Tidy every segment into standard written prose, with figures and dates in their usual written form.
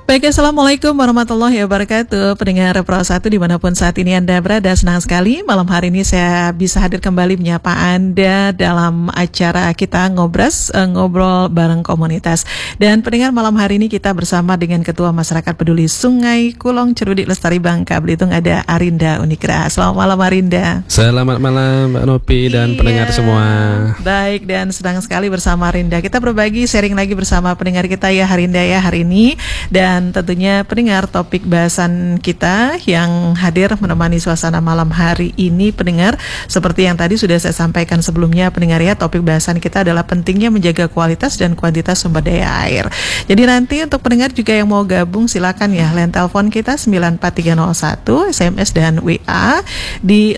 Baik, Assalamualaikum warahmatullahi wabarakatuh. Pendengar Pro 1 dimanapun saat ini Anda berada, senang sekali malam hari ini saya bisa hadir kembali menyapa Anda dalam acara kita ngobrol bareng komunitas. Dan pendengar, malam hari ini kita bersama dengan Ketua Masyarakat Peduli Sungai Kulong Cerudik Lestari Bangka Belitung, ada Arinda Unigra. Selamat malam Arinda. Selamat malam Mbak Nopi dan pendengar semua. Baik, dan senang sekali bersama Arinda. Kita berbagi sharing lagi bersama pendengar kita ya Arinda ya hari ini. Dan tentunya pendengar, topik bahasan kita yang hadir menemani suasana malam hari ini pendengar, seperti yang tadi sudah saya sampaikan sebelumnya pendengar ya, topik bahasan kita adalah pentingnya menjaga kualitas dan kuantitas sumber daya air. Jadi nanti untuk pendengar juga yang mau gabung silakan ya, line telepon kita 94301, SMS dan WA di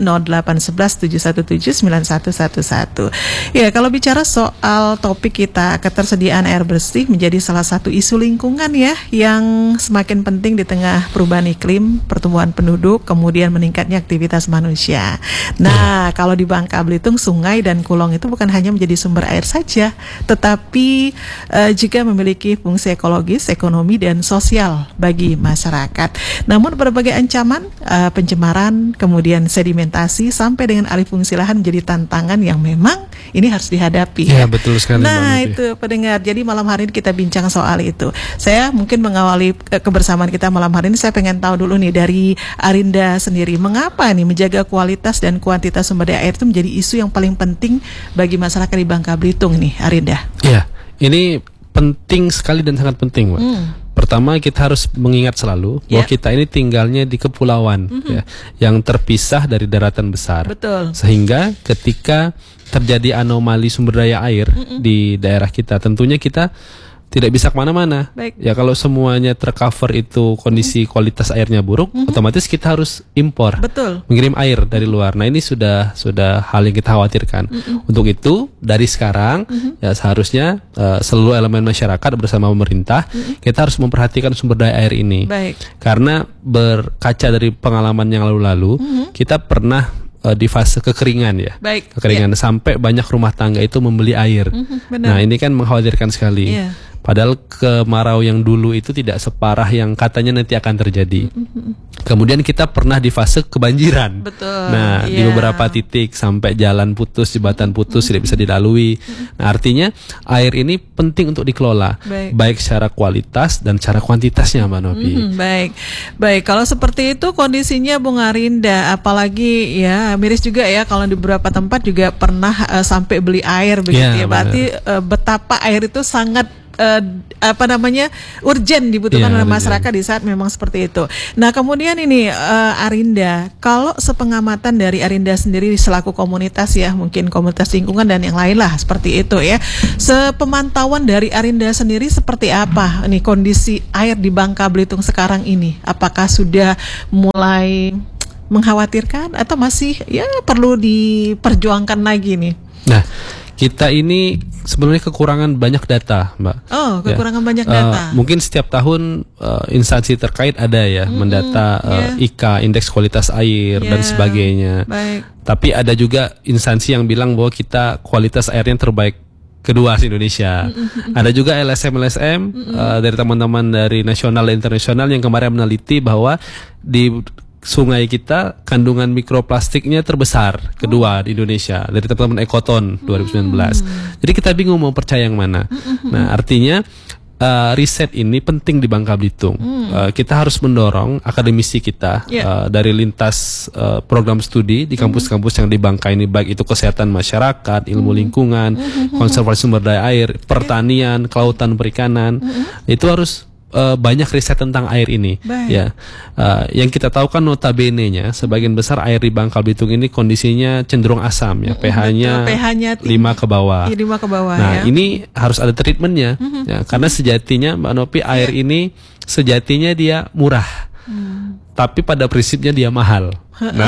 08117179111. Ya, kalau bicara soal topik kita, ketersediaan air bersih menjadi salah satu isu lingkungan ya, yang semakin penting di tengah perubahan iklim, pertumbuhan penduduk, kemudian meningkatnya aktivitas manusia. Nah, kalau di Bangka Belitung, sungai dan kulong itu bukan hanya menjadi sumber air saja, tetapi juga memiliki fungsi ekologis, ekonomi, dan sosial bagi masyarakat. Namun berbagai ancaman, pencemaran, kemudian sedimentasi, sampai dengan alih fungsi lahan menjadi tantangan yang memang ini harus dihadapi. Ya, betul sekali. Nah, itu pendengar. Jadi malam hari ini kita bincang soal itu. Saya mungkin mengawali kebersamaan kita malam hari ini, saya pengen tahu dulu nih dari Arinda sendiri, mengapa nih menjaga kualitas dan kuantitas sumber daya air itu menjadi isu yang paling penting bagi masyarakat di Bangka Belitung nih, Arinda? Ya, ini penting sekali dan sangat penting, Mbak. Pertama, kita harus mengingat selalu bahwa kita ini tinggalnya di kepulauan ya, yang terpisah dari daratan besar. Betul. Sehingga ketika terjadi anomali sumber daya air di daerah kita, tentunya kita tidak bisa kemana-mana. Ya, kalau semuanya tercover itu kondisi kualitas airnya buruk, otomatis kita harus impor. Betul. Mengirim air dari luar. Nah, ini sudah hal yang kita khawatirkan. Untuk itu dari sekarang ya seharusnya seluruh elemen masyarakat bersama pemerintah kita harus memperhatikan sumber daya air ini. Baik. Karena berkaca dari pengalaman yang lalu-lalu, kita pernah di fase kekeringan ya. Baik. Kekeringan sampai banyak rumah tangga itu membeli air. Nah, ini kan mengkhawatirkan sekali. Padahal kemarau yang dulu itu tidak separah yang katanya nanti akan terjadi. Kemudian kita pernah di fase kebanjiran. Betul. Nah, di beberapa titik sampai jalan putus, jembatan putus, tidak bisa dilalui. Nah, artinya air ini penting untuk dikelola, baik secara kualitas dan secara kuantitasnya, Mbak Novi. Baik. Kalau seperti itu kondisinya Bung Arinda, apalagi ya miris juga ya kalau di beberapa tempat juga pernah sampai beli air begitu ya. Berarti betapa air itu sangat urgen dibutuhkan oleh masyarakat di saat memang seperti itu. Nah, kemudian ini Arinda, kalau sepengamatan dari Arinda sendiri selaku komunitas ya, mungkin komunitas lingkungan dan yang lain lah seperti itu ya. Sepemantauan dari Arinda sendiri seperti apa nih kondisi air di Bangka Belitung sekarang ini? Apakah sudah mulai mengkhawatirkan atau masih ya perlu diperjuangkan lagi nih? Nah, kita ini sebenarnya kekurangan banyak data, Mbak. Oh, kekurangan banyak data. Mungkin setiap tahun instansi terkait ada ya mendata IKA, indeks kualitas air dan sebagainya. Baik. Tapi ada juga instansi yang bilang bahwa kita kualitas airnya terbaik kedua di Indonesia. Ada juga LSM dari teman-teman dari nasional dan internasional yang kemarin meneliti bahwa di sungai kita kandungan mikroplastiknya terbesar kedua di Indonesia dari teman-teman Ekoton 2019. Jadi kita bingung mau percaya yang mana. Nah, artinya riset ini penting di Bangka Belitung. Kita harus mendorong akademisi kita dari lintas program studi di kampus-kampus yang di Bangka ini, baik itu kesehatan masyarakat, ilmu lingkungan, konservasi sumber daya air, pertanian, kelautan, perikanan. Itu harus banyak riset tentang air ini. Ya, yang kita tahu kan notabene-nya sebagian besar air di Bangka Belitung ini kondisinya cenderung asam ya, pH-nya 5 ke bawah. 5 ke bawah. Nah, ini harus ada treatmentnya ya, karena sejatinya Mbak Nopi air ini sejatinya dia murah, tapi pada prinsipnya dia mahal. Nah,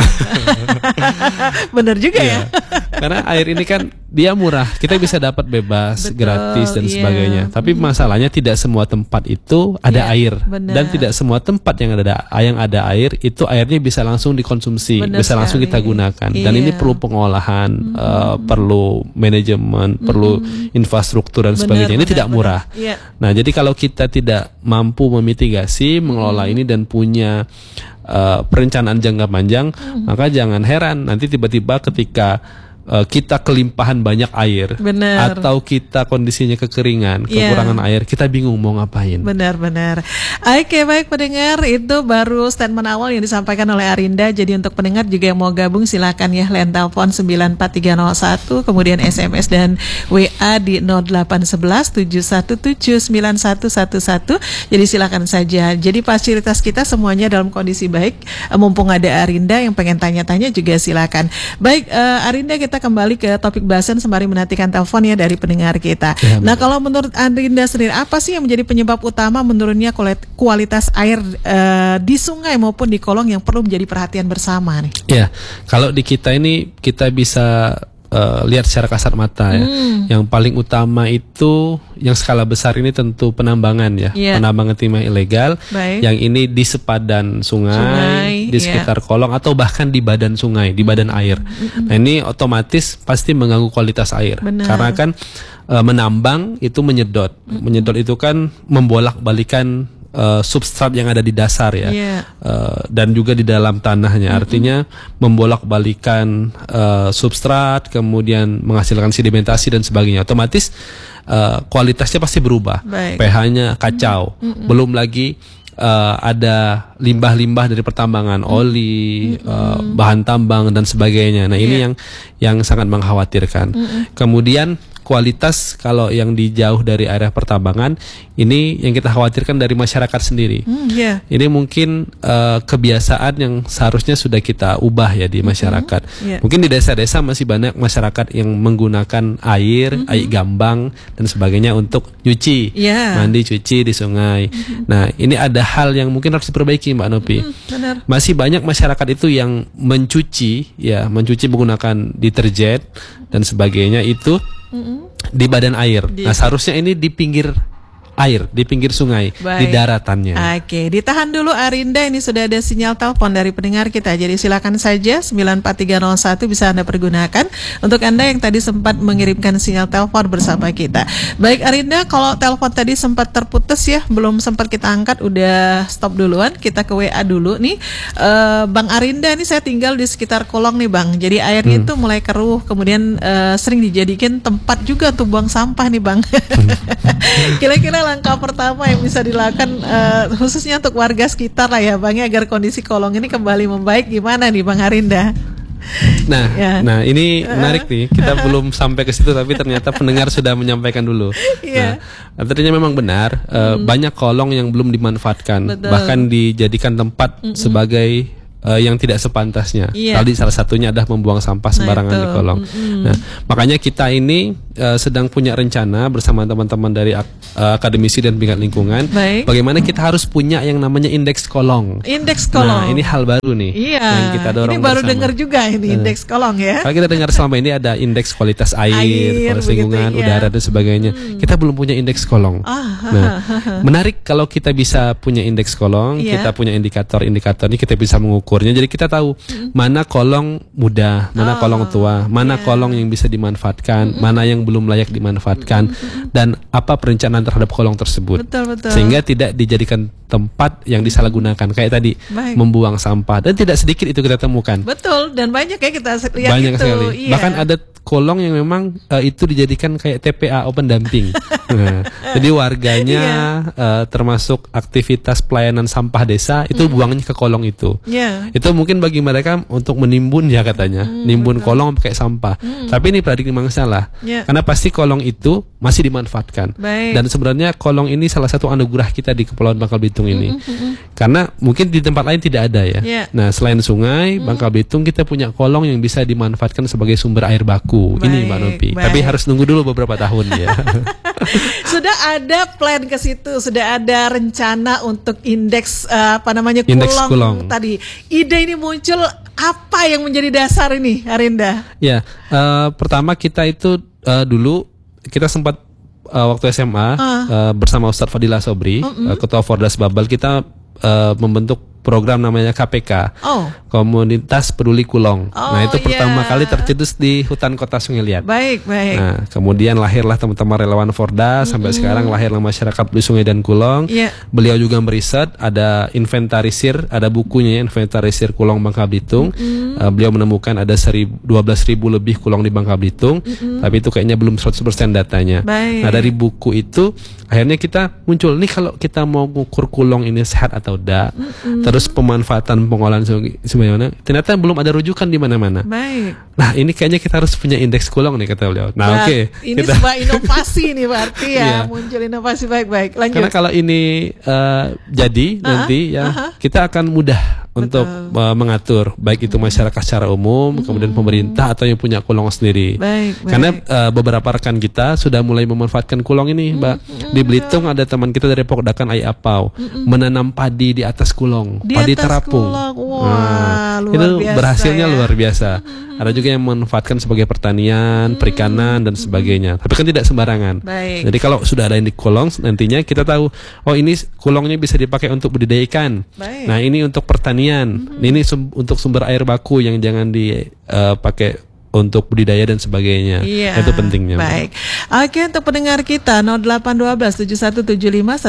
Bener juga ya. karena air ini kan dia murah, kita bisa dapat bebas, Betul, gratis dan iya. sebagainya. Tapi masalahnya tidak semua tempat itu ada Iya, air, benar. dan tidak semua tempat yang ada air itu airnya bisa langsung dikonsumsi, Benar bisa langsung sekali. kita gunakan. Dan Iya. ini perlu pengolahan, perlu manajemen, perlu infrastruktur dan sebagainya. Ini tidak murah. Iya. Nah, jadi kalau kita tidak mampu memitigasi, mengelola ini dan punya perencanaan jangka panjang, maka jangan heran nanti tiba-tiba ketika kita kelimpahan banyak air, Benar. atau kita kondisinya kekeringan, Iya. kekurangan air, kita bingung mau ngapain. Benar-benar. Oke, baik pendengar, itu baru statement awal yang disampaikan oleh Arinda. Jadi untuk pendengar juga yang mau gabung silakan ya, line telepon 94301, kemudian SMS dan WA di 0811 717 9111. Jadi silakan saja. Jadi fasilitas kita semuanya dalam kondisi baik. Mumpung ada Arinda yang pengen tanya-tanya juga silakan. Baik, Arinda, kita kembali ke topik bahasan sembari menantikan telepon ya dari pendengar kita. Ya, Nah, kalau menurut Arinda sendiri, apa sih yang menjadi penyebab utama menurunnya kualitas air di sungai maupun di kolong yang perlu menjadi perhatian bersama nih? Ya, kalau di kita ini kita bisa lihat secara kasat mata ya. Yang paling utama itu yang skala besar ini tentu penambangan ya, Iya. penambangan timah ilegal. Baik. Yang ini di sepadan sungai, Sungai, di iya. sekitar kolong atau bahkan di badan sungai, di badan air. Nah, ini otomatis pasti mengganggu kualitas air. Benar. Karena kan menambang itu menyedot. Menyedot itu kan membolak-balikan substrat yang ada di dasar ya. Iya. Dan juga di dalam tanahnya, artinya membolak-balikan substrat, kemudian menghasilkan sedimentasi dan sebagainya. Otomatis kualitasnya pasti berubah, Baik. pH-nya kacau. Belum lagi ada limbah-limbah dari pertambangan, oli, bahan tambang dan sebagainya. Nah, ini yang sangat mengkhawatirkan. Kemudian kualitas kalau yang dijauh dari area pertambangan, ini yang kita khawatirkan dari masyarakat sendiri. Iya. Ini mungkin kebiasaan yang seharusnya sudah kita ubah ya di masyarakat. Iya. Mungkin di desa-desa masih banyak masyarakat yang menggunakan air gambang dan sebagainya untuk nyuci, Iya. mandi, cuci di sungai. Nah, ini ada hal yang mungkin harus diperbaiki, Mbak Nopi. Benar. Masih banyak masyarakat itu yang mencuci menggunakan deterjen dan sebagainya itu di badan air. Nah, seharusnya ini di pinggir air, di pinggir sungai, di Baik. daratannya. Oke, ditahan dulu Arinda, ini sudah ada sinyal telepon dari pendengar kita. Jadi silakan saja 94301 bisa Anda pergunakan untuk Anda yang tadi sempat mengirimkan sinyal telepon bersama kita. Baik Arinda, kalau telepon tadi sempat terputus ya, belum sempat kita angkat, udah stop duluan. Kita ke WA dulu nih. Bang Arinda, ini saya tinggal di sekitar kolong nih Bang. Jadi airnya itu mulai keruh, kemudian sering dijadikan tempat juga untuk buang sampah nih Bang. Kira-kira langkah pertama yang bisa dilakukan khususnya untuk warga sekitar lah ya Bang ya, agar kondisi kolong ini kembali membaik, gimana nih Bang Arinda? Nah, Ya. nah ini menarik nih. Kita belum sampai ke situ, tapi ternyata pendengar sudah menyampaikan dulu. Iya. Nah, artinya memang benar, banyak kolong yang belum dimanfaatkan, Betul. bahkan dijadikan tempat sebagai yang tidak sepantasnya. Iya. Tadi salah satunya adalah membuang sampah sembarangan itu. di kolong. Nah, makanya kita ini sedang punya rencana bersama teman-teman dari akademisi dan bingkai lingkungan, Baik. bagaimana kita harus punya yang namanya indeks kolong. Indeks kolong. Nah, ini hal baru nih Iya. yang kita dorong Ini baru bersama. dengar juga ini indeks kolong ya. Kalau kita dengar selama ini ada indeks kualitas air, kualitas begitu, lingkungan, iya. udara dan sebagainya. Kita belum punya indeks kolong. Nah, menarik kalau kita bisa punya indeks kolong, Iya. kita punya indikator-indikator ini, kita bisa mengukurnya. Jadi kita tahu mana kolong muda, mana kolong tua, mana kolong yang bisa dimanfaatkan, mana yang belum layak dimanfaatkan, dan apa perencanaan terhadap kolong tersebut. Betul. Sehingga tidak dijadikan tempat yang disalahgunakan kayak tadi, Baik. membuang sampah, dan tidak sedikit itu kita temukan. Betul, dan banyak ya kita lihat Banyak itu. sekali. Iya. Bahkan ada kolong yang memang itu dijadikan kayak TPA open dumping. Nah, jadi warganya termasuk aktivitas pelayanan sampah desa itu buangnya ke kolong itu. Iya. Itu mungkin bagi mereka untuk menimbun ya katanya, nimbun kolong pakai sampah. Tapi ini paradigma yang salah. Iya. Karena pasti kolong itu masih dimanfaatkan. Baik. Dan sebenarnya kolong ini salah satu anugerah kita di Kepulauan Bangka Belitung ini. Karena mungkin di tempat lain tidak ada ya. Iya. Nah, selain sungai, Bangka Belitung kita punya kolong yang bisa dimanfaatkan sebagai sumber air baku. Ini Mbak Baik, Nopi. baik. Tapi harus nunggu dulu beberapa tahun ya. Sudah ada plan ke situ, sudah ada rencana untuk indeks Indeks kolong. tadi. Ide ini muncul Apa yang menjadi dasar ini, Arinda? Ya, pertama kita itu dulu kita sempat waktu SMA bersama Ustadz Fadilah Sobri, Ketua Fordas Babel, kita membentuk program namanya KPK, Komunitas Peduli Kulong. Nah itu pertama kali tercetus di hutan kota Sungai Liat. Baik. Nah kemudian lahirlah teman-teman relawan Fordas, sampai sekarang lahirlah masyarakat peduli sungai dan kulong. Beliau juga meriset, ada inventarisir, ada bukunya ya, inventarisir kulong Bangka Belitung. Beliau menemukan ada 12.000 lebih kulong di Bangka Belitung, tapi itu kayaknya belum 100% datanya. Nah dari buku itu akhirnya kita muncul nih, kalau kita mau mengukur kulong ini sehat atau tidak, terus pemanfaatan pengolahan semuanya, ternyata belum ada rujukan di mana-mana. Nah ini kayaknya kita harus punya indeks kulong nih, kata beliau. Nah ini sebuah inovasi nih berarti ya, muncul inovasi. Baik. Lanjut. Karena kalau ini jadi nanti ya kita akan mudah untuk mengatur, baik itu masyarakat secara umum, kemudian pemerintah atau yang punya kulong sendiri. Karena beberapa rekan kita sudah mulai memanfaatkan kulong ini, Mbak. Di Belitung ada teman kita dari Pokdakan Ai Apau menanam padi di atas kulong, padi terapung. Wah, luar itu biasa, berhasilnya ya. luar biasa. Ada juga yang memanfaatkan sebagai pertanian, perikanan dan sebagainya. Tapi kan tidak sembarangan. Jadi kalau sudah ada yang di kulong, nantinya kita tahu, oh ini kulongnya bisa dipakai untuk budidaya ikan. Nah ini untuk pertanian. Ini untuk sumber air baku yang jangan dipakai untuk budidaya dan sebagainya. Itu pentingnya. Baik. Oke, untuk pendengar kita 0812 7175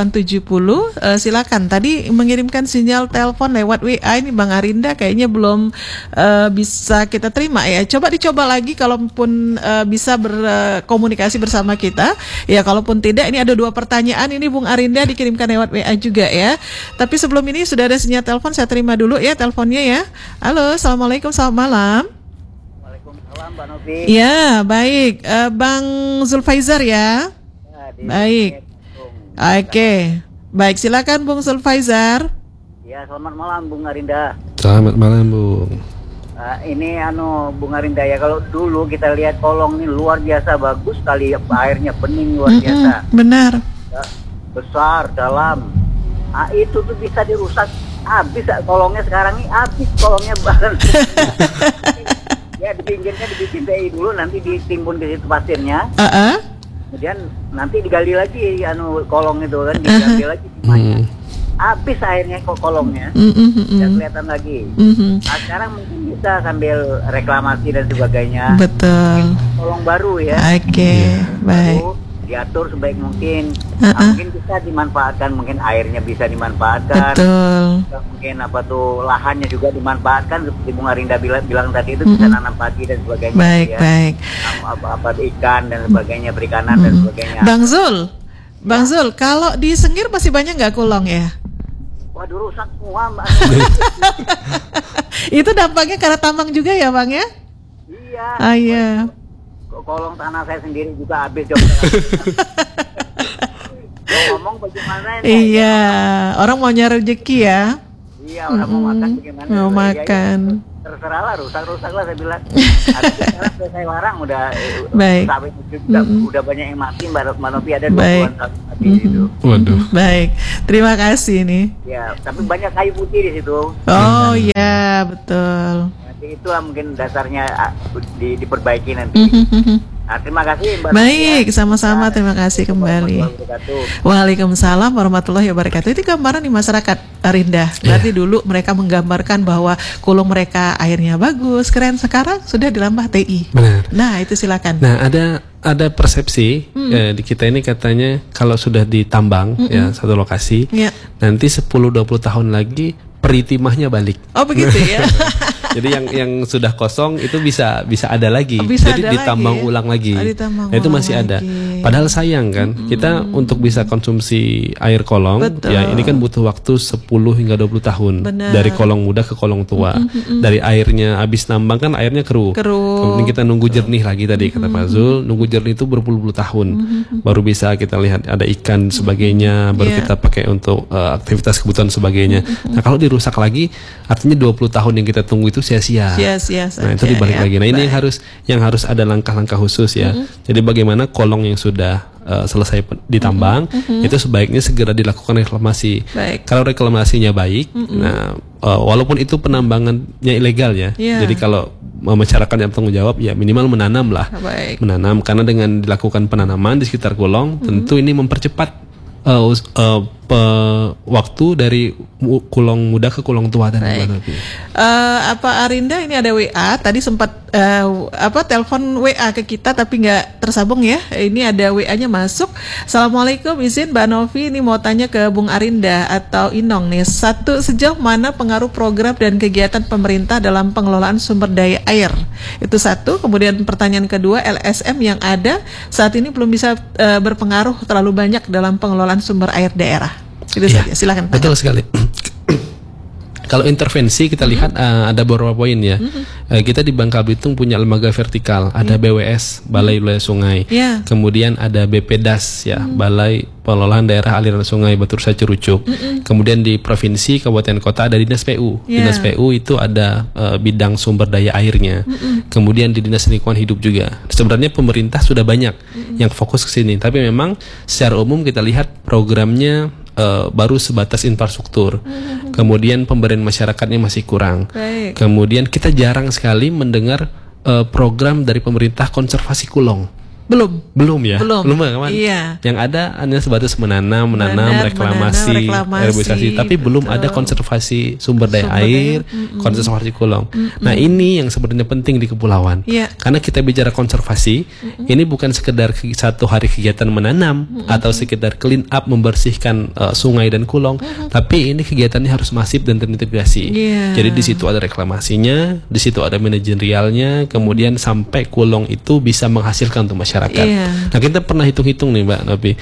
1870 silakan. Tadi mengirimkan sinyal telepon lewat WA ini Bang Arinda kayaknya belum bisa kita terima ya. Coba dicoba lagi kalaupun bisa berkomunikasi bersama kita. Ya, kalaupun tidak ini ada 2 pertanyaan ini Bung Arinda dikirimkan lewat WA juga ya. Tapi sebelum ini sudah ada sinyal telepon, saya terima dulu ya teleponnya ya. Halo, Assalamualaikum, selamat malam. Mbak Novi. Ya, baik. Bang Zulfaizar ya. Baik. Oke. Baik, silakan Bung Zulfaizar. Ya, selamat malam Bung Arinda. Selamat malam, Bung. Ini Bung Arinda ya, kalau dulu kita lihat kolong ini luar biasa bagus sekali, airnya bening luar biasa. Benar. Besar, dalam. Itu tuh bisa dirusak habis kolongnya sekarang ini, habis kolongnya banget. Ya dipinggirnya dibikin TI dulu, nanti ditimbun ke situ pasirnya. Kemudian nanti digali lagi kolong itu kan, digali lagi timahnya. Habis airnya kolongnya, tidak kelihatan lagi. Nah, sekarang mungkin bisa sambil reklamasi dan sebagainya. Betul. Kolong baru ya. Oke, baik. Baru diatur sebaik mungkin. Mungkin bisa dimanfaatkan, mungkin airnya bisa dimanfaatkan. Betul. Mungkin lahannya juga dimanfaatkan seperti Bung Arinda bilang tadi itu bisa nanam padi dan sebagainya. Baik. Ikan dan sebagainya, perikanan dan sebagainya. Bang Zul, kalau di Sengir masih banyak nggak kulong ya? Waduh, rusak semua Mbak. Itu dampaknya karena tambang juga ya Bang ya? Iya. Iya. Kolong tanah saya sendiri juga habis ngomong bagaimana ini? Iya, orang mau nyari rezeki ya. Iya, orang mau makan bagaimana? Mau makan. Ya, terserah lah, rusak lah saya bilang. Sekarang saya larang udah. Baik. Udah banyak yang mati, Mbak Novi ada 20-an sawit mati itu. Waduh. Baik, terima kasih nih. Ya, tapi banyak kayu putih di situ. Oh iya, betul. Nanti itulah mungkin dasarnya diperbaiki nanti. Nah, terima kasih Mbak. Baik, sama-sama, terima kasih kembali. Waalaikumsalam warahmatullahi wabarakatuh. Itu gambaran di masyarakat Arinda. Berarti dulu mereka menggambarkan bahwa kulung mereka airnya bagus, keren. Sekarang sudah dilambah TI. Benar. Nah, itu silakan. Nah, ada persepsi di kita ini katanya kalau sudah ditambang ya satu lokasi, nanti 10-20 tahun lagi peritimahnya balik. Oh begitu ya. Jadi yang sudah kosong itu bisa ada lagi. Bisa jadi ada ditambang lagi, ya? ulang lagi. Ditambang Nah, itu masih ulang ada. lagi. Padahal sayang kan, kita untuk bisa konsumsi air kolong, Betul. ya ini kan butuh waktu 10 hingga 20 tahun. Benar. Dari kolong muda ke kolong tua. Dari airnya habis nambang kan airnya keruh. Kemudian kita nunggu jernih lagi tadi kata Pak Zul, nunggu jernih itu berpuluh-puluh tahun. Baru bisa kita lihat ada ikan sebagainya, baru kita pakai untuk aktivitas kebutuhan sebagainya. Nah, kalau dirusak lagi artinya 20 tahun yang kita tunggu itu sia-sia. Nah, itu dibalik lagi. Nah, ini yang harus ada langkah-langkah khusus ya. Jadi bagaimana kolong yang sudah selesai ditambang, itu sebaiknya segera dilakukan reklamasi. Baik. Kalau reklamasinya baik, nah walaupun itu penambangannya ilegal ya, Iya. jadi kalau masyarakat yang bertanggung jawab ya minimal menanam lah, Baik. menanam, karena dengan dilakukan penanaman di sekitar kolong, tentu ini mempercepat waktu dari kulong muda ke kulong tua dan Baik. lebih. Apa Arinda ini ada WA tadi sempat telepon WA ke kita tapi nggak tersambung ya. Ini ada WA-nya masuk. Assalamualaikum, izin Mbak Novi ini mau tanya ke Bung Arinda atau Inong nih. Satu, sejauh mana pengaruh program dan kegiatan pemerintah dalam pengelolaan sumber daya air? Itu satu. Kemudian pertanyaan kedua, LSM yang ada saat ini belum bisa berpengaruh terlalu banyak dalam pengelolaan sumber air daerah. Itu Iya, saja. Silakan. betul sekali. Kalau intervensi kita lihat ada beberapa poin ya. Kita di Bangka Belitung punya lembaga vertikal, ada BWS, Balai Wilayah Sungai. Ya. Kemudian ada BPDAS ya, Balai Pengelolaan Daerah Aliran Sungai Batu Rusa Curucuk. Kemudian di provinsi, kabupaten, kota ada Dinas PU. Ya. Dinas PU itu ada bidang sumber daya airnya. Kemudian di Dinas Lingkungan Hidup juga. Sebenarnya pemerintah sudah banyak yang fokus ke sini, tapi memang secara umum kita lihat programnya baru sebatas infrastruktur. Kemudian pemberian masyarakatnya masih kurang. Baik. Kemudian kita jarang sekali mendengar program dari pemerintah konservasi kulong. Belum ya? Belum. Kan? Iya. Yang ada hanya sebatas menanam, reklamasi, reklamasi, reboisasi, tapi belum ada konservasi sumber daya air, konservasi kulong. Nah, ini yang sebenarnya penting di kepulauan. Iya. Karena kita bicara konservasi, ini bukan sekedar satu hari kegiatan menanam atau sekedar clean up membersihkan sungai dan kulong, tapi ini kegiatannya harus masif dan terintegrasi. Iya. Jadi di situ ada reklamasinya, di situ ada manajerialnya, kemudian sampai kulong itu bisa menghasilkan untuk masyarakat. Iya. Nah, kita pernah hitung-hitung nih Mbak Novi.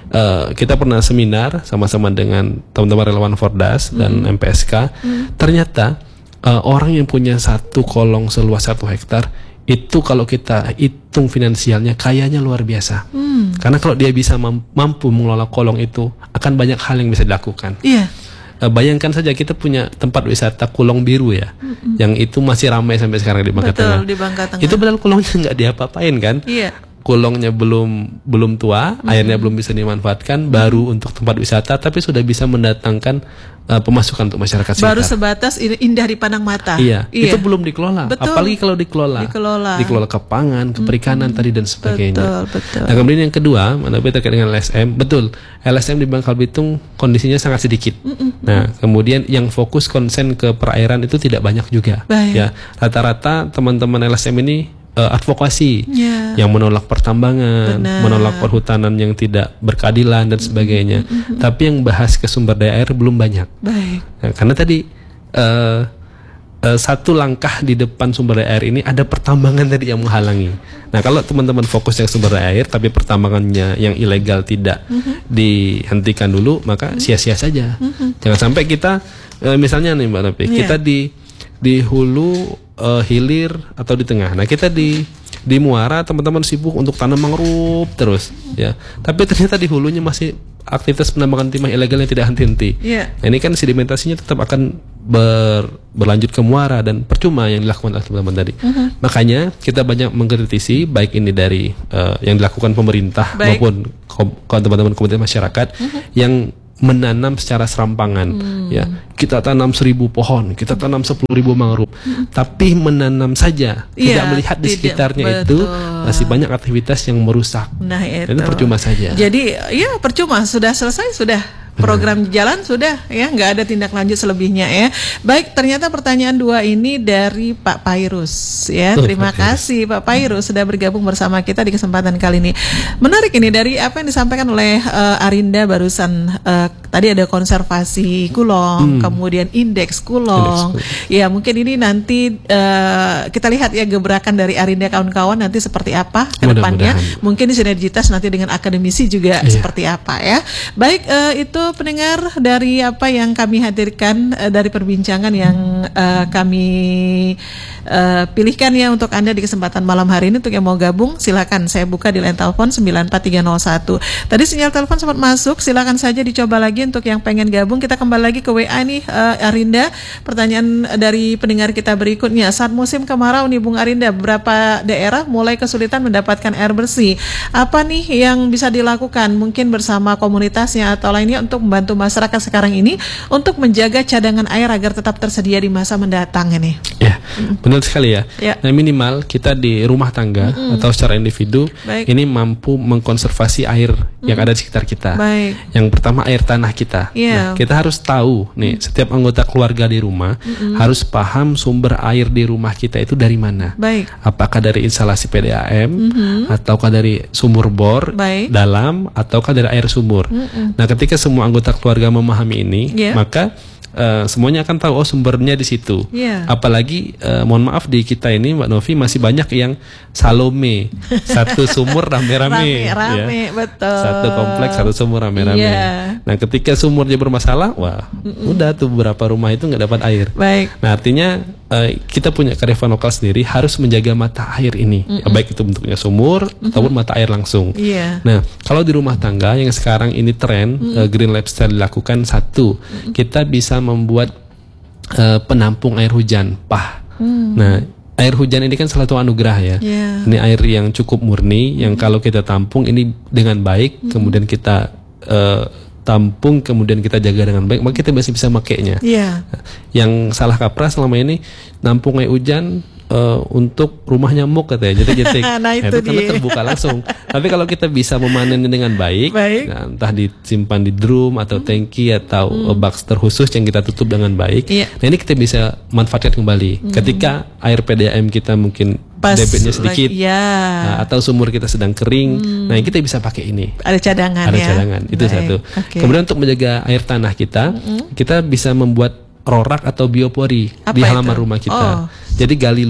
Kita pernah seminar sama-sama dengan teman-teman relawan Fordas dan MPSK. Ternyata orang yang punya satu kolong seluas 1 hektar itu kalau kita hitung finansialnya kayanya luar biasa. Karena kalau dia bisa mampu mengelola kolong itu, akan banyak hal yang bisa dilakukan. Iya. Bayangkan saja kita punya tempat wisata Kulong Biru ya, yang itu masih ramai sampai sekarang di Bangka Tengah. Betul, di Bangka Tengah. Itu padahal kolongnya nggak diapa-apain kan? Iya. Kulongnya belum tua, airnya belum bisa dimanfaatkan, baru untuk tempat wisata, tapi sudah bisa mendatangkan pemasukan untuk masyarakat sekitar. Baru sebatas indah dipandang mata. Iya, itu belum dikelola. Betul. Apalagi kalau dikelola ke pangan, ke perikanan tadi dan sebagainya. Betul. Nah, kemudian yang kedua, terkait dengan LSM, betul. LSM di Bangka Belitung kondisinya sangat sedikit. Nah, kemudian yang fokus konsen ke perairan itu tidak banyak juga. Baik. Ya, rata-rata teman-teman LSM ini advokasi yang menolak pertambangan, menolak perhutanan yang tidak berkeadilan dan sebagainya. Tapi yang bahas ke sumber daya air belum banyak. Baik. Nah, karena tadi satu langkah di depan sumber daya air ini ada pertambangan tadi yang menghalangi. Nah, kalau teman-teman fokus yang sumber daya air tapi pertambangannya yang ilegal tidak dihentikan dulu, maka sia-sia saja. Jangan sampai kita misalnya nih Mbak Novi, kita di hulu, hilir atau di tengah. Nah, kita di muara teman-teman sibuk untuk tanam mangrove terus ya. Tapi ternyata di hulunya masih aktivitas penambangan timah ilegal yang tidak henti-henti. Nah, ini kan sedimentasinya tetap akan berlanjut ke muara dan percuma yang dilakukan oleh teman-teman tadi. Makanya kita banyak mengkritisi baik ini dari yang dilakukan pemerintah maupun teman-teman komunitas masyarakat yang menanam secara serampangan ya. Kita tanam 1.000 pohon, kita tanam 10.000 mangrove, tapi menanam saja, tidak melihat di sekitarnya itu masih banyak aktivitas yang merusak. Nah, itu percuma saja. Jadi ya percuma, sudah selesai, sudah program jalan, sudah ya, nggak ada tindak lanjut selebihnya ya. Baik, ternyata pertanyaan 2 ini dari Pak Pairus ya. Terima kasih Pak Pairus sudah bergabung bersama kita di kesempatan kali ini. Menarik ini dari apa yang disampaikan oleh Arinda barusan. Tadi ada konservasi kulong, kemudian indeks kulong. Ya, mungkin ini nanti kita lihat ya gebrakan dari Arinda kawan-kawan nanti seperti apa ke depannya. Mungkin sinergitas nanti dengan akademisi juga seperti apa ya. Baik, itu pendengar, dari apa yang kami hadirkan, dari perbincangan yang kami pilihkan ya untuk Anda di kesempatan malam hari ini, untuk yang mau gabung silakan saya buka di line telepon 94301. Tadi sinyal telepon sempat masuk, silakan saja dicoba lagi untuk yang pengen gabung. Kita kembali lagi ke WA nih, Arinda. Pertanyaan dari pendengar kita berikutnya, saat musim kemarau nih Bung Arinda, beberapa daerah mulai kesulitan mendapatkan air bersih. Apa nih yang bisa dilakukan mungkin bersama komunitasnya atau lainnya untuk membantu masyarakat sekarang ini untuk menjaga cadangan air agar tetap tersedia di masa mendatang ini? Ya, benar sekali ya. Ya. Nah, minimal kita di rumah tangga atau secara individu ini mampu mengkonservasi air yang ada di sekitar kita. Baik. Yang pertama air tanah kita. Ya. Nah, kita harus tahu nih, setiap anggota keluarga di rumah harus paham sumber air di rumah kita itu dari mana. Baik. Apakah dari instalasi PDAM ataukah dari sumur bor Baik. dalam ataukah dari air sumur. Nah, ketika semua anggota keluarga memahami ini, Ya. maka semuanya akan tahu sumbernya di situ. Ya. Apalagi mohon maaf di kita ini Mbak Novi masih banyak yang salome, satu sumur rame-rame, Rame, betul. satu kompleks satu sumur rame-rame. Iya. Nah, ketika sumurnya bermasalah, wah, udah tuh beberapa rumah itu nggak dapat air. Baik. Nah, artinya kita punya kearifan lokal sendiri harus menjaga mata air ini, baik itu bentuknya sumur ataupun mata air langsung. Iya. Nah, kalau di rumah tangga yang sekarang ini tren green lifestyle dilakukan, satu, kita bisa membuat penampung air hujan pah. Nah, air hujan ini kan salah satu anugerah ya. Yeah. Ini air yang cukup murni, yang kalau kita tampung ini dengan baik, kemudian kita tampung, kemudian kita jaga dengan baik, maka kita masih bisa makainya. Iya. Yang salah kaprah selama ini nampung air hujan untuk rumah nyamuk katanya, jadi jetik. Nah, itu karena dia. terbuka langsung. Tapi kalau kita bisa memanennya dengan baik, nah, entah disimpan di drum atau tangki atau box terkhusus yang kita tutup dengan baik, Iya. nah ini kita bisa manfaatkan kembali. Ketika air PDAM kita mungkin Pas debitnya sedikit, ya. nah, atau sumur kita sedang kering, nah kita bisa pakai ini. Ada cadangan Ada ya. cadangan, itu Baik. satu. Oke. Kemudian untuk menjaga air tanah kita, kita bisa membuat rorak atau biopori Apa di halaman itu? rumah kita. Oh. Jadi gali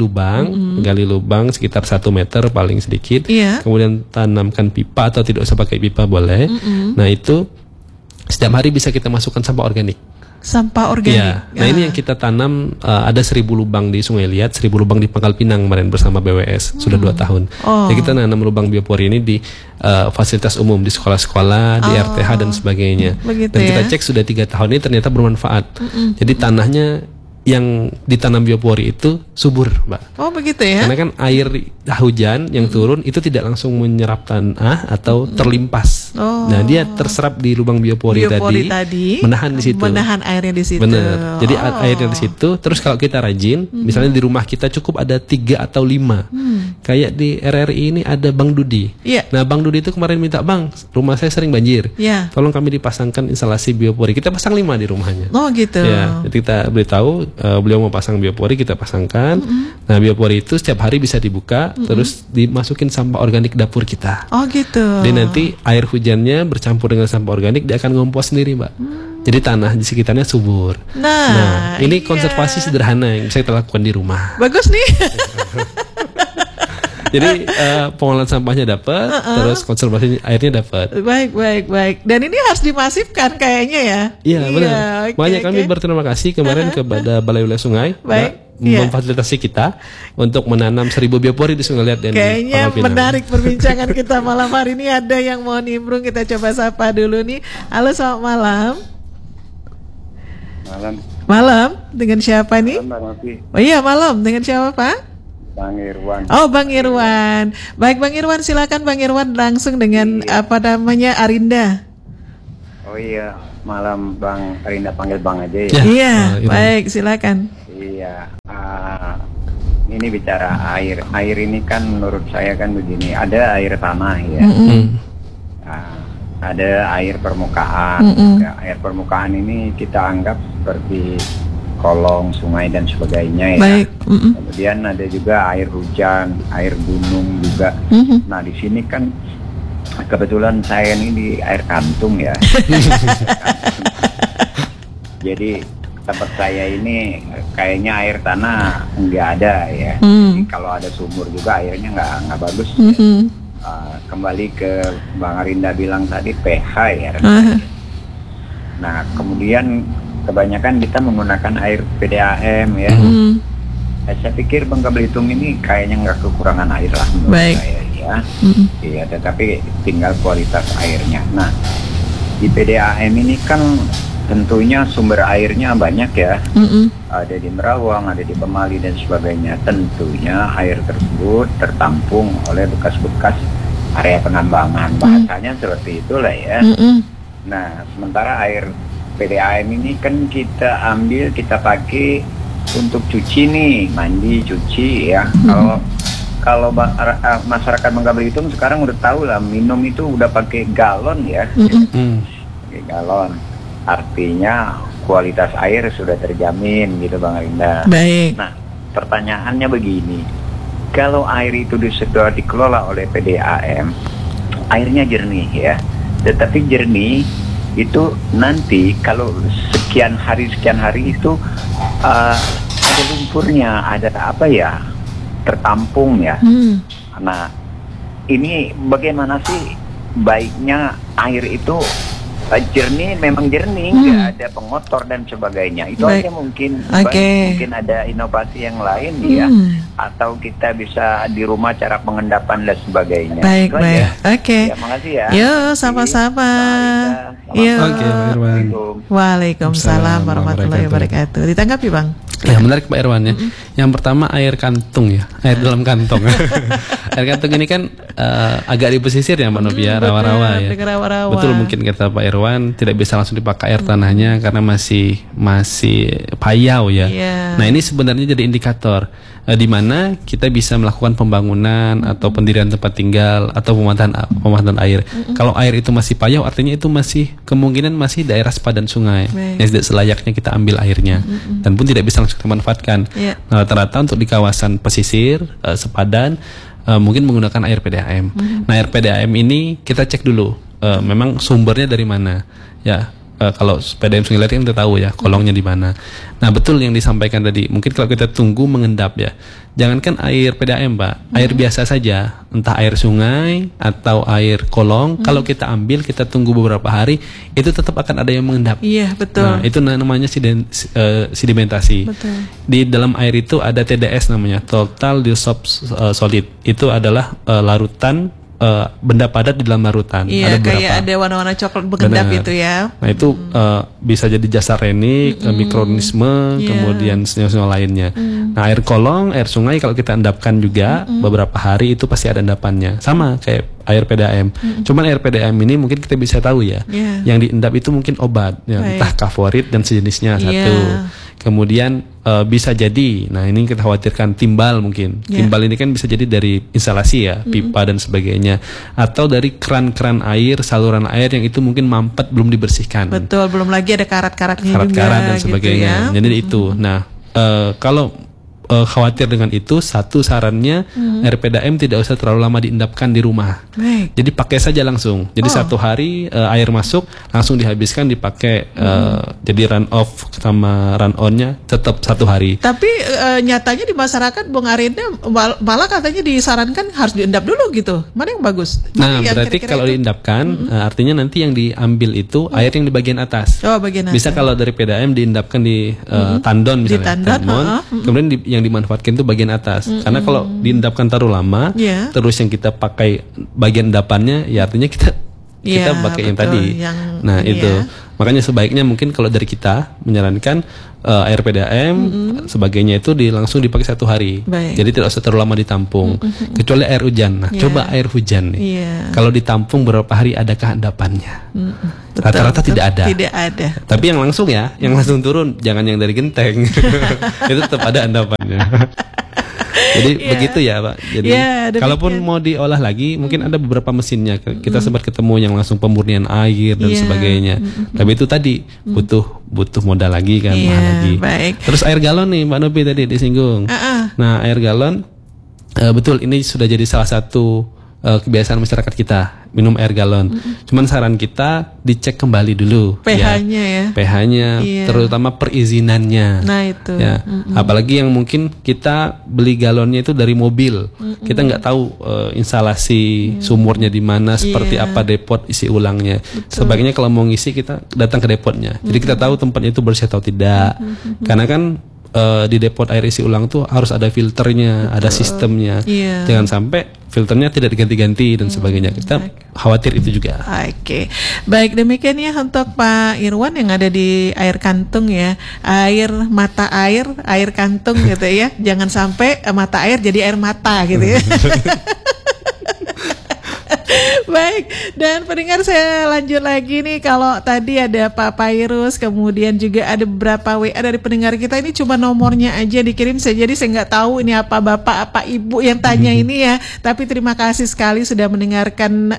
lubang sekitar 1 meter paling sedikit. Iya. Kemudian tanamkan pipa atau tidak usah pakai pipa boleh. Nah, itu setiap hari bisa kita masukkan sampah organik. Sampah organik. Iya. Nah, ini yang kita tanam, ada 1000 lubang di Sungai Liat, 1000 lubang di Pangkal Pinang kemarin bersama BWS, sudah 2 tahun. Oh. Jadi kita nanam lubang biopori ini di fasilitas umum, di sekolah-sekolah, di RTH dan sebagainya. Begitu Dan kita ya. cek sudah 3 tahun ini ternyata bermanfaat. Jadi tanahnya yang ditanam biopori itu subur, Mbak. Oh, begitu ya. Karena kan air hujan yang turun itu tidak langsung menyerap tanah atau terlimpas. Oh. Nah, dia terserap di lubang biopori, tadi, menahan di situ. Menahan airnya di situ. Benar. Jadi airnya di situ. Terus kalau kita rajin, misalnya di rumah kita cukup ada 3 atau 5. Kayak di RRI ini ada Bang Dudi. Iya. Nah, Bang Dudi itu kemarin minta, "Bang, rumah saya sering banjir. Iya. Tolong kami dipasangkan instalasi biopori." Kita pasang 5 di rumahnya. Oh, gitu. Ya, jadi kita beritahu beliau mau pasang biopori, kita pasangkan. Nah, biopori itu setiap hari bisa dibuka, terus dimasukin sampah organik dapur kita. Oh, gitu. Jadi nanti air hujannya bercampur dengan sampah organik, dia akan ngompos sendiri, Mbak. Jadi tanah di sekitarnya subur. Nah, ini iya. konservasi sederhana yang bisa kita lakukan di rumah. Bagus nih. Jadi pengolahan sampahnya dapat, terus konservasi airnya dapat. Baik. Dan ini harus dimasifkan kayaknya ya. Iya, benar. oke, Makanya kami oke. berterima kasih kemarin kepada Balai Wilayah Sungai, Baik, Mbak, iya. memfasilitasi kita untuk menanam 1000 biopori di Sungai Liat dan di Kayaknya Pangkal Pinang. menarik perbincangan kita malam hari ini. Ada yang mau nimbrung, kita coba sapa dulu nih. Halo, selamat malam. Malam, dengan siapa nih? Oh iya, malam, dengan siapa Pak? Bang Irwan. Oh, Bang Irwan. Baik, Bang Irwan, silakan Bang Irwan langsung dengan apa namanya Arinda. Oh iya, malam Bang Arinda, panggil Bang aja ya. Ya. Iya, Irwan. baik, silakan. Iya. Ini bicara air. Air ini kan menurut saya kan begini, ada air tanah ya. Ada air permukaan. Ya, air permukaan ini kita anggap seperti kolong, sungai dan sebagainya ya. Baik. Kemudian ada juga air hujan, air gunung juga. Nah, di sini kan kebetulan saya ini di air kantung ya. Jadi tempat saya ini kayaknya air tanah nggak ada ya. Jadi kalau ada sumur juga airnya nggak bagus. Kembali ke Bang Arinda bilang tadi pH ya. Nah, kemudian kebanyakan kita menggunakan air PDAM ya. Saya pikir Bangka Belitung ini kayaknya nggak kekurangan air lah menurut Baik. saya ya. Iya, tetapi tinggal kualitas airnya. Nah, di PDAM ini kan tentunya sumber airnya banyak ya. Ada di Merawang, ada di Pemali dan sebagainya. Tentunya air tersebut tertampung oleh bekas-bekas area penambangan. Bahasanya seperti itulah ya. Nah, sementara air PDAM ini kan kita ambil, kita pakai untuk cuci nih, mandi, cuci ya. Kalau masyarakat Bangka Belitung sekarang udah tahu lah, minum itu udah pakai galon ya. Pakai galon. Artinya kualitas air sudah terjamin gitu Bang Arinda. Baik. Nah, pertanyaannya begini. Kalau air itu sudah dikelola oleh PDAM, airnya jernih ya. Tetapi jernih itu nanti kalau sekian hari itu ada lumpurnya, ada apa ya, tertampung ya. Nah, ini bagaimana sih baiknya air itu jernih, memang jernih, nggak ada pengotor dan sebagainya. Itu Baik. aja mungkin. Oke. Mungkin ada inovasi yang lain ya, atau kita bisa di rumah cara pengendapan dan sebagainya. Baik, Itu baik. aja. Oke. Ya, makasih ya. Yuk, sama-sama. Yuk. Oke, Pak Irwan. Waalaikumsalam warahmatullahi wabarakatuh. Ditanggapi Bang? Ya, menarik Pak Irwan ya. Yang pertama air kantung ya, air dalam kantong. Air kantung ini kan agak di pesisir ya Mbak Novia, rawa-rawa ya. Rawa-rawa. Betul, mungkin kata Pak Irwan tidak bisa langsung dipakai air tanahnya karena masih payau ya. Iya. Nah, ini sebenarnya jadi indikator di mana kita bisa melakukan pembangunan atau pendirian tempat tinggal atau pemanfaatan air. Kalau air itu masih payau, artinya itu masih kemungkinan masih daerah sepadan sungai yang tidak selayaknya kita ambil airnya dan pun tidak bisa langsung dimanfaatkan. Iya. Nah, rata-rata untuk di kawasan pesisir sepadan mungkin menggunakan air PDAM. Nah, air PDAM ini kita cek dulu memang sumbernya dari mana ya. Kalau PDAM Sungai Lari kan kita tahu ya kolongnya di mana. Nah, betul yang disampaikan tadi. Mungkin kalau kita tunggu mengendap ya. Jangankan air PDAM, Pak. Air biasa saja, entah air sungai atau air kolong, kalau kita ambil, kita tunggu beberapa hari, itu tetap akan ada yang mengendap. Iya, betul. Nah, itu namanya sedimentasi. Betul. Di dalam air itu ada TDS namanya, total dissolved solid. Itu adalah larutan benda padat di dalam larutan. Iya, Ada beberapa. kayak ada warna-warna coklat mengendap Benar. itu ya. Nah, itu bisa jadi jasa renik, mikroorganisme, kemudian senyawa-senyawa lainnya. Nah, air kolong, air sungai kalau kita endapkan juga beberapa hari itu pasti ada endapannya. Sama kayak air PDAM. Cuman air PDAM ini mungkin kita bisa tahu ya. Yang diendap itu mungkin obat, ya, entah kaflorid dan sejenisnya satu. Kemudian bisa jadi, nah ini kita khawatirkan timbal mungkin. Timbal ini kan bisa jadi dari instalasi ya, pipa dan sebagainya, atau dari keran-keran air, saluran air yang itu mungkin mampet belum dibersihkan. Betul, belum lagi ada karat-karatnya juga. Karat-karat dan sebagainya. Gitu ya. Jadi itu. Nah, kalau khawatir dengan itu, satu sarannya air PDAM tidak usah terlalu lama diendapkan di rumah. Baik. Jadi pakai saja langsung. Jadi satu hari air masuk langsung dihabiskan dipakai. Jadi run off sama run onnya tetap satu hari. Tapi nyatanya di masyarakat Bung Arinda malah katanya disarankan harus diendap dulu gitu. Mana yang bagus? Nah, Yang berarti kira-kira kalau itu? diendapkan artinya nanti yang diambil itu air yang di bagian atas. Oh, bagian atas. Bisa kalau dari PDAM diendapkan di tandon Di misalnya, tandon, kemudian yang dimanfaatkan itu bagian atas. Karena kalau diendapkan terlalu lama, Iya. terus yang kita pakai bagian endapannya, ya artinya kita Iya, pakai yang betul, tadi. yang Nah, ini itu. ya. Makanya sebaiknya mungkin kalau dari kita menyarankan air PDAM sebagainya itu langsung dipakai satu hari. Baik. Jadi tidak usah terlalu lama ditampung. Kecuali air hujan. Nah, Iya. coba air hujan nih. Iya. Kalau ditampung berapa hari adakah endapannya? Betul, Rata-rata betul. tidak ada. Tidak ada. Tapi yang langsung ya, yang langsung turun, jangan yang dari genteng. Itu tetap ada endapannya. Jadi begitu ya Pak. Jadi demikian. kalaupun mau diolah lagi, mungkin ada beberapa mesinnya. Kita sempat ketemu yang langsung pemurnian air dan sebagainya. Tapi itu tadi butuh modal lagi kan, Iya, mahal lagi. baik. Terus air galon nih Mbak Novi tadi disinggung. Nah, air galon betul ini sudah jadi salah satu kebiasaan masyarakat kita minum air galon. Cuman saran kita dicek kembali dulu pH-nya ya. pH-nya, Iya. terutama perizinannya. Nah itu. Ya, apalagi yang mungkin kita beli galonnya itu dari mobil, kita nggak tahu instalasi sumurnya di mana, seperti Iya. apa depot isi ulangnya. Sebaiknya kalau mau ngisi kita datang ke depotnya, jadi kita tahu tempatnya itu bersih atau tidak. Karena kan di depot air isi ulang tuh harus ada filternya, ada sistemnya. Iya. Jangan sampai filternya tidak diganti-ganti dan sebagainya. Kita khawatir itu juga. Oke, baik demikian ya untuk Pak Irwan yang ada di air kantung ya, mata air kantung gitu ya, jangan sampai mata air jadi air mata gitu ya. Baik, dan pendengar saya lanjut lagi nih. Kalau tadi ada Pak Pairus, kemudian juga ada beberapa WA dari pendengar kita. Ini cuma nomornya aja dikirim saja, jadi saya nggak tahu ini apa bapak apa ibu yang tanya ini ya. Tapi terima kasih sekali sudah mendengarkan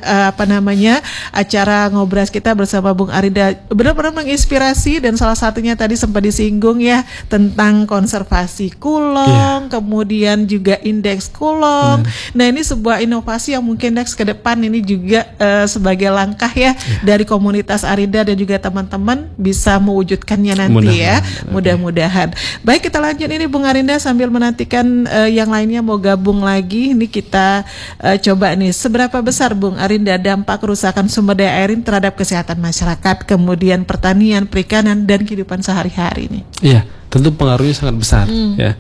acara ngobras kita bersama Bung Arinda. Benar-benar menginspirasi, dan salah satunya tadi sempat disinggung ya tentang konservasi kulong, kemudian juga indeks kulong. Nah ini sebuah inovasi yang mungkin next ke depan ini juga sebagai langkah ya dari komunitas Arinda dan juga teman-teman bisa mewujudkannya nanti mudah-mudahan. Baik, kita lanjut ini Bung Arinda sambil menantikan yang lainnya mau gabung lagi. Ini kita coba nih, seberapa besar Bung Arinda dampak kerusakan sumber daya air ini terhadap kesehatan masyarakat, kemudian pertanian, perikanan dan kehidupan sehari-hari ini? Iya, tentu pengaruhnya sangat besar ya.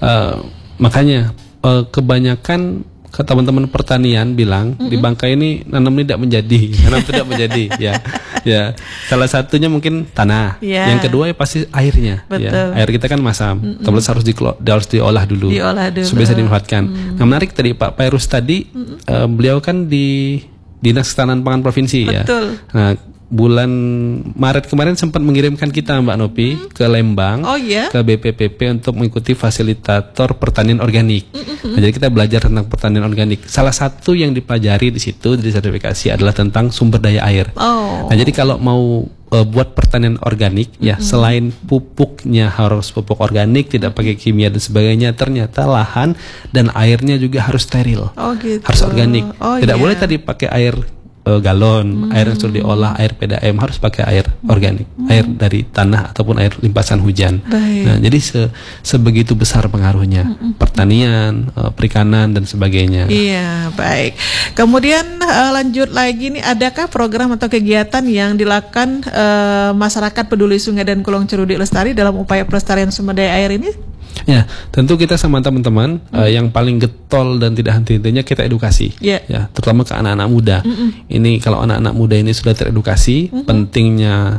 Makanya kebanyakan teman-teman pertanian bilang di Bangka ini nanam tidak menjadi ya. Salah satunya mungkin tanah, yang kedua ya pasti airnya. Ya. Air kita kan masam, terus harus diolah dulu supaya bisa dimanfaatkan. Nah menarik tadi Pak Pairus tadi, beliau kan di Dinas Ketahanan Pangan Provinsi. Betul. Ya. Nah bulan Maret kemarin sempat mengirimkan kita Mbak Nopi ke Lembang, ke BPPP untuk mengikuti fasilitator pertanian organik. Nah, jadi kita belajar tentang pertanian organik. Salah satu yang dipelajari di situ di sertifikasi adalah tentang sumber daya air. Nah jadi kalau mau buat pertanian organik ya, selain pupuknya harus pupuk organik, tidak pakai kimia dan sebagainya, ternyata lahan dan airnya juga harus steril, harus organik. Tidak boleh tadi pakai air galon, air yang sudah diolah, air PDAM, harus pakai air organik, air dari tanah ataupun air limpasan hujan. Nah, jadi sebegitu besar pengaruhnya pertanian, perikanan dan sebagainya. Iya, baik. Kemudian lanjut lagi nih, adakah program atau kegiatan yang dilakukan masyarakat peduli Sungai dan Kulong Cerudi Lestari dalam upaya pelestarian sumber daya air ini? Ya, tentu kita sama teman-teman yang paling getol dan tidak henti-hentinya kita edukasi, ya, terutama ke anak-anak muda. Ini kalau anak-anak muda ini sudah teredukasi pentingnya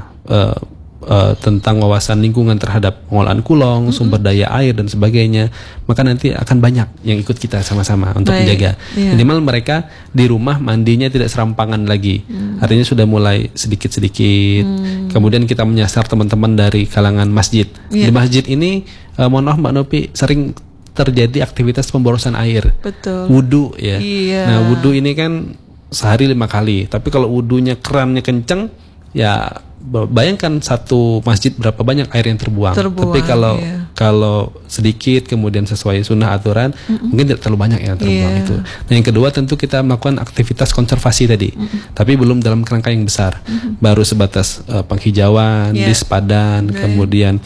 tentang wawasan lingkungan terhadap pengolahan kulong, sumber daya air dan sebagainya, maka nanti akan banyak yang ikut kita sama-sama untuk menjaga. Minimal mereka di rumah mandinya tidak serampangan lagi, artinya sudah mulai sedikit-sedikit. Kemudian kita menyasar teman-teman dari kalangan masjid. Di masjid ini, mohon maaf Mbak Nopi, sering terjadi aktivitas pemborosan air. Wudu ya. Nah wudu ini kan sehari 5 kali, tapi kalau wudunya kerannya kenceng, ya bayangkan satu masjid berapa banyak air yang terbuang. Tapi kalau sedikit kemudian sesuai sunnah aturan, mungkin tidak terlalu banyak yang terbuang itu. Nah yang kedua tentu kita melakukan aktivitas konservasi tadi, tapi belum dalam kerangka yang besar, baru sebatas penghijauan, dispadan, kemudian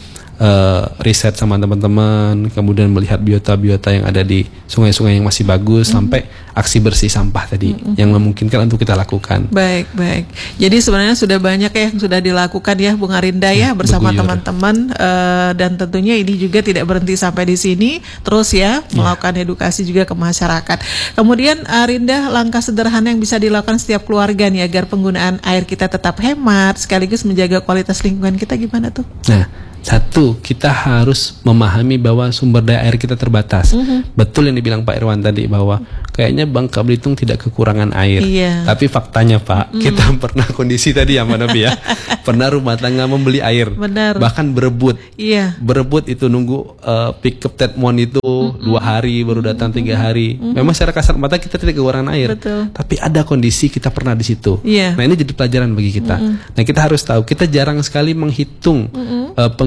riset sama teman-teman, kemudian melihat biota-biota yang ada di sungai-sungai yang masih bagus, sampai aksi bersih sampah tadi yang memungkinkan untuk kita lakukan. Baik. Jadi sebenarnya sudah banyak yang sudah dilakukan ya Bung Arinda ya bersama teman-teman, dan tentunya ini juga tidak berhenti sampai di sini, terus ya melakukan edukasi juga ke masyarakat. Kemudian Arinda, langkah sederhana yang bisa dilakukan setiap keluarga nih agar penggunaan air kita tetap hemat sekaligus menjaga kualitas lingkungan kita, gimana tuh? Nah, satu, kita harus memahami bahwa sumber daya air kita terbatas. Betul yang dibilang Pak Irwan tadi bahwa kayaknya Bangka Belitung tidak kekurangan air. Tapi faktanya Pak, kita pernah kondisi tadi ya Mbak Novi ya, pernah rumah tangga membeli air, bahkan berebut. Berebut itu nunggu pick up Tetmon itu 2 hari baru datang, 3 hari. Memang secara kasat mata kita tidak kekurangan air, tapi ada kondisi kita pernah di situ. Nah ini jadi pelajaran bagi kita. Nah kita harus tahu, kita jarang sekali menghitung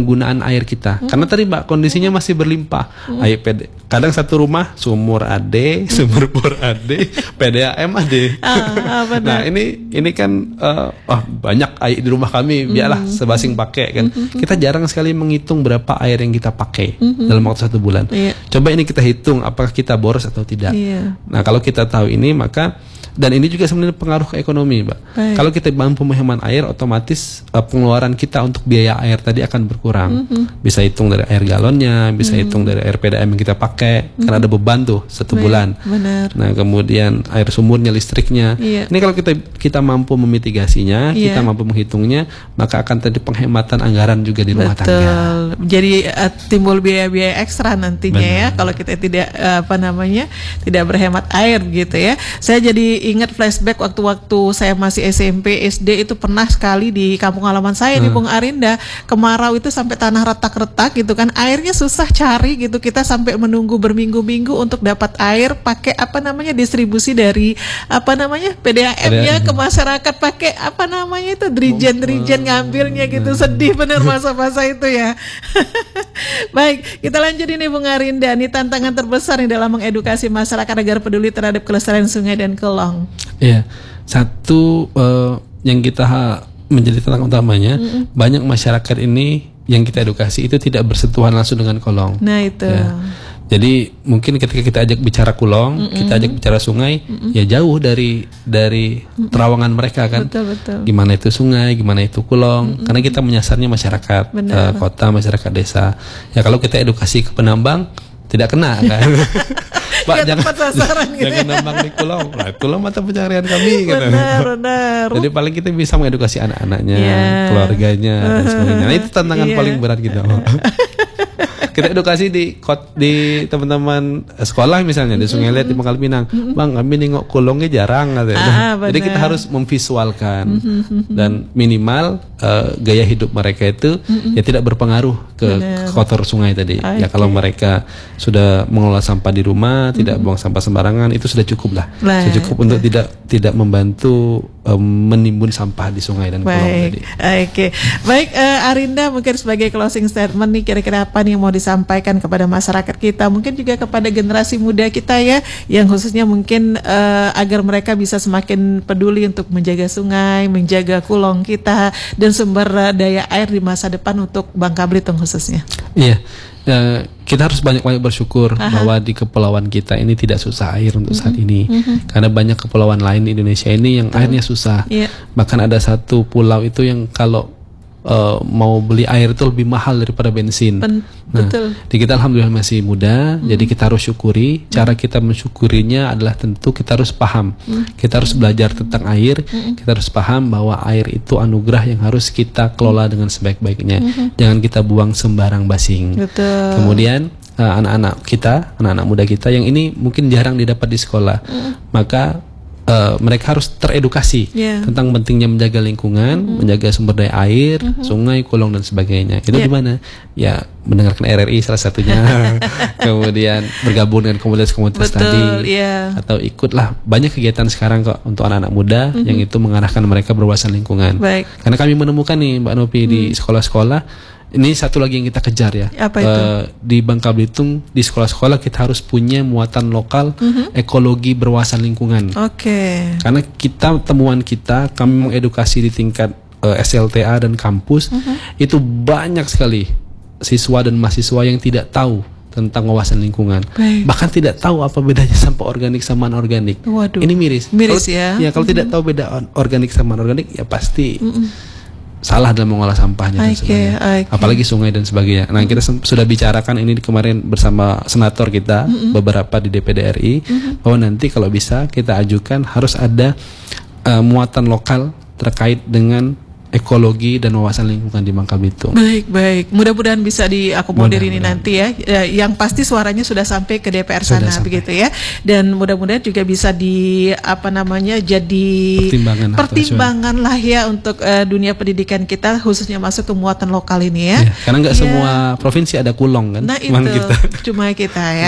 penggunaan air kita. Karena tadi Mbak kondisinya masih berlimpah. Air kadang satu rumah sumur AD, sumur bor AD, PDAM AD. Nah, ini kan banyak air di rumah kami, biarlah sebasing pakai kan. Kita jarang sekali menghitung berapa air yang kita pakai dalam waktu 1 bulan. Coba ini kita hitung apakah kita boros atau tidak. Nah, kalau kita tahu ini maka, dan ini juga sebenarnya pengaruh ke ekonomi, Mbak. Kalau kita mampu menghemat air, otomatis pengeluaran kita untuk biaya air tadi akan berkurang. Bisa hitung dari air galonnya, bisa hitung dari air PDAM yang kita pakai, karena ada beban tuh 1 bulan. Benar. Nah, kemudian air sumurnya, listriknya. Ini kalau kita mampu memitigasinya, kita mampu menghitungnya, maka akan terjadi penghematan anggaran juga di rumah tangga. Jadi timbul biaya-biaya ekstra nantinya ya kalau kita tidak tidak berhemat air gitu ya. Saya jadi ingat flashback waktu-waktu saya masih SMP, SD itu pernah sekali di kampung halaman saya di Bung Arinda, kemarau itu sampai tanah retak-retak gitu kan, airnya susah cari gitu, kita sampai menunggu berminggu-minggu untuk dapat air, pakai distribusi dari PDAM ya ke masyarakat, pakai itu dirijen ngambilnya gitu. Sedih bener masa-masa itu ya. Baik, kita lanjut ini Bung Arinda, nih tantangan terbesar nih dalam mengedukasi masyarakat agar peduli terhadap kelestarian sungai dan kolong. Iya, satu yang kita menjadi tantangan utamanya, banyak masyarakat ini yang kita edukasi itu tidak bersentuhan langsung dengan kolong. Nah itu. Ya. Jadi mungkin ketika kita ajak bicara kolong, kita ajak bicara sungai, ya jauh dari terawangan mereka kan. Betul. Gimana itu sungai, gimana itu kolong? Karena kita menyasarnya masyarakat kota, masyarakat desa. Ya kalau kita edukasi ke penambang, tidak kena kan. Pak, jangan nambang di kolong. Nah, kolong mata pencarian kami gitu. Benar. Jadi paling kita bisa mengedukasi anak-anaknya, keluarganya dan sebagainya. Nah, itu tantangan paling berat kita. Kita edukasi di teman-teman sekolah misalnya di Sungai Liat di Pangkal Pinang. Bang, kami nengok kolongnya jarang katanya. Jadi kita harus memvisualkan dan minimal gaya hidup mereka itu ya tidak berpengaruh ke kotor sungai tadi. Ya kalau mereka sudah mengelola sampah di rumah, tidak buang sampah sembarangan, itu sudah cukup lah. Sudah cukup untuk tidak membantu menimbun sampah di sungai dan kolong tadi. Oke. Baik, Arinda, mungkin sebagai closing statement nih, kira-kira apa nih yang mau disampaikan kepada masyarakat kita, mungkin juga kepada generasi muda kita ya, yang khususnya mungkin agar mereka bisa semakin peduli untuk menjaga sungai, menjaga kolong kita dan sumber daya air di masa depan untuk Bangka Belitung khususnya. Iya. Kita harus banyak-banyak bersyukur bahwa di kepulauan kita ini tidak susah air untuk saat ini. Karena banyak kepulauan lain di Indonesia ini yang airnya susah. Bahkan ada satu pulau itu yang kalau mau beli air itu lebih mahal daripada bensin. Betul. Di kita alhamdulillah masih muda, jadi kita harus syukuri. Cara kita mensyukurinya adalah tentu kita harus paham. Kita harus belajar tentang air. Kita harus paham bahwa air itu anugerah yang harus kita kelola dengan sebaik-baiknya. Jangan kita buang sembarang basing. Betul. Kemudian anak-anak muda kita yang ini mungkin jarang didapat di sekolah, maka mereka harus teredukasi tentang pentingnya menjaga lingkungan, menjaga sumber daya air, sungai, kolong dan sebagainya. Itu gimana? Ya mendengarkan RRI salah satunya, kemudian bergabung dengan komunitas-komunitas tadi, atau ikutlah banyak kegiatan sekarang kok untuk anak-anak muda yang itu mengarahkan mereka berwawasan lingkungan. Karena kami menemukan nih Mbak Nopi di sekolah-sekolah. Ini satu lagi yang kita kejar ya. Apa itu? Di Bangka Belitung di sekolah-sekolah kita harus punya muatan lokal ekologi berwawasan lingkungan. Karena temuan kita, kami mengedukasi di tingkat SLTA dan kampus, itu banyak sekali siswa dan mahasiswa yang tidak tahu tentang wawasan lingkungan. Bahkan tidak tahu apa bedanya sampah organik sama anorganik. Ini miris ya. Ya kalau tidak tahu beda organik sama anorganik ya pasti salah dalam mengolah sampahnya dan sebagainya. Apalagi sungai dan sebagainya. Nah, kita sudah bicarakan ini kemarin bersama senator kita beberapa di DPD RI bahwa nanti kalau bisa kita ajukan harus ada muatan lokal terkait dengan ekologi dan wawasan lingkungan di Bangka Belitung. Baik. Mudah-mudahan bisa diakomodir ini nanti ya. Yang pasti suaranya sudah sampai ke DPR sana begitu ya. Dan mudah-mudahan juga bisa jadi pertimbangan lah ya untuk dunia pendidikan kita, khususnya masuk ke muatan lokal ini ya. Karena nggak semua provinsi ada kulong kan. Nah itu cuma kita ya.